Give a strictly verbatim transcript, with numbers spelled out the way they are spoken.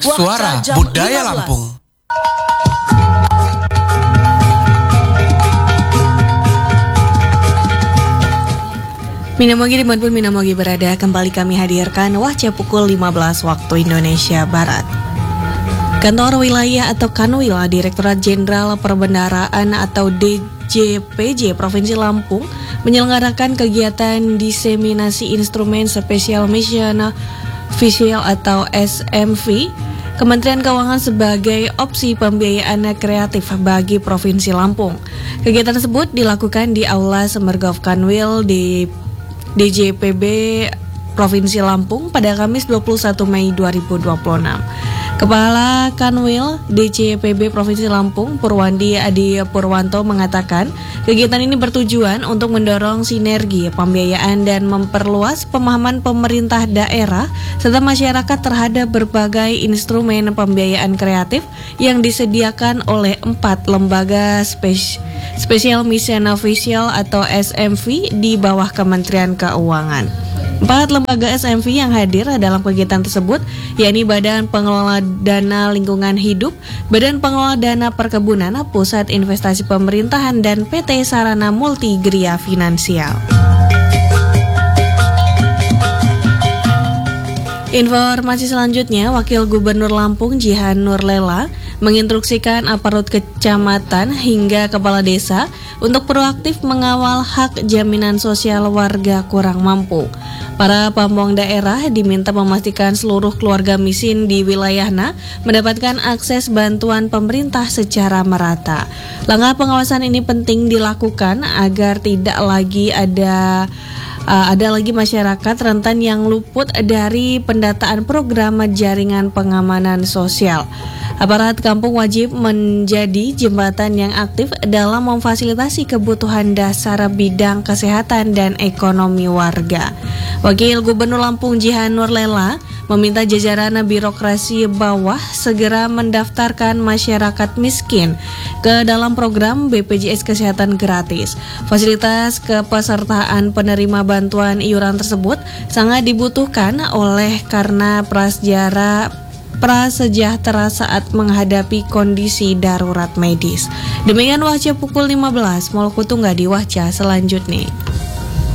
Suara Budaya Lampung. Minamogi dimanapun Minamogi berada, kembali kami hadirkan Wahca pukul lima belas waktu Indonesia Barat. Kantor Wilayah atau Kanwil Direktorat Jenderal Perbendaharaan atau D J P J Provinsi Lampung menyelenggarakan kegiatan diseminasi instrumen Special Mission Visual atau S M V Kementerian Keuangan sebagai opsi pembiayaan kreatif bagi Provinsi Lampung. Kegiatan tersebut dilakukan di Aula Semergov Kanwil di D J P B Provinsi Lampung pada Kamis dua puluh satu Mei dua ribu dua puluh enam. Kepala Kanwil D J P B Provinsi Lampung, Purwandi Adi Purwanto mengatakan, kegiatan ini bertujuan untuk mendorong sinergi pembiayaan dan memperluas pemahaman pemerintah daerah serta masyarakat terhadap berbagai instrumen pembiayaan kreatif yang disediakan oleh empat lembaga spes- Special Mission Official atau S M V di bawah Kementerian Keuangan. Empat lembaga S M V yang hadir dalam kegiatan tersebut yakni Badan Pengelola Dana Lingkungan Hidup, Badan Pengelola Dana Perkebunan, Pusat Investasi Pemerintahan, dan P T Sarana Multigria Finansial. Informasi selanjutnya, Wakil Gubernur Lampung Jihan Nurlela menginstruksikan aparat kecamatan hingga kepala desa untuk proaktif mengawal hak jaminan sosial warga kurang mampu. Para pamong daerah diminta memastikan seluruh keluarga miskin di wilayahnya mendapatkan akses bantuan pemerintah secara merata. Langkah pengawasan ini penting dilakukan agar tidak lagi ada Uh, ada lagi masyarakat rentan yang luput dari pendataan program jaringan pengamanan sosial. Aparat kampung wajib menjadi jembatan yang aktif dalam memfasilitasi kebutuhan dasar bidang kesehatan dan ekonomi warga. Wakil Gubernur Lampung Jihan Nurlela meminta jajaran birokrasi bawah segera mendaftarkan masyarakat miskin ke dalam program B P J S Kesehatan Gratis. Fasilitas kepesertaan penerima bantuan iuran tersebut sangat dibutuhkan oleh karena prasejarah prasejahtera saat menghadapi kondisi darurat medis. Demikian Wahca pukul lima belas, Maluku Tunggal di Wahca selanjutnya.